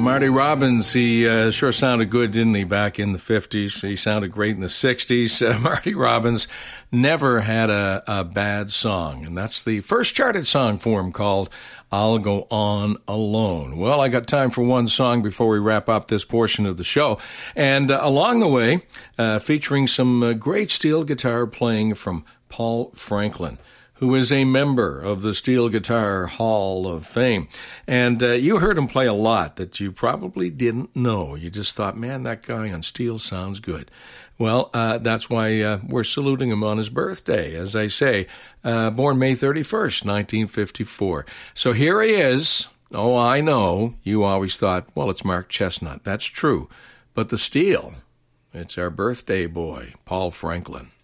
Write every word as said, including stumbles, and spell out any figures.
Marty Robbins, he uh, sure sounded good, didn't he, back in the fifties? He sounded great in the sixties. Uh, Marty Robbins never had a, a bad song, and that's the first charted song for him, called I'll Go On Alone. Well, I got time for one song before we wrap up this portion of the show. And uh, along the way, uh, featuring some uh, great steel guitar playing from Paul Franklin, who is a member of the Steel Guitar Hall of Fame. And uh, you heard him play a lot that you probably didn't know. You just thought, man, that guy on steel sounds good. Well, uh, that's why uh, we're saluting him on his birthday, as I say, uh, born May thirty-first, nineteen fifty-four. So here he is. Oh, I know. You always thought, well, it's Mark Chestnut. That's true. But the steel, it's our birthday boy, Paul Franklin.